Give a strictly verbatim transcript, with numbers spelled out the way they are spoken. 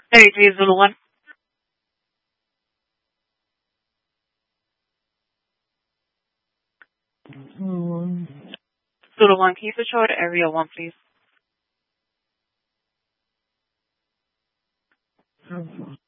thirty-three Zulu one. Mm, Zulu one, can you switch over to area one, please? okay.